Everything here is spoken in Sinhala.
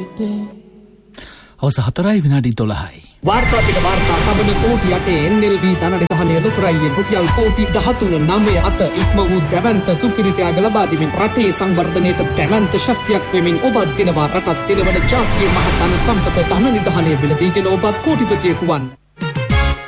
අවස 4:12. වාර්තා පිට වාර්තා තබන කෝටි 8 NLB ධනනිධානය ලොතරැයියෙන් රුපියල් කෝටි 13.98 ඉක්ම වූ දැවැන්ත සුපිරිතයාග ලබා දෙමින් රටේ සංවර්ධනයට දැවැන්ත ශක්තියක් වෙමින් ඔබත් දිනවා රටත් දිනවන ජාතියේ මහතන සම්පත ධනනිධානය මිලදීගෙන ඔබත් කෝටිපතියෙකු වන්න.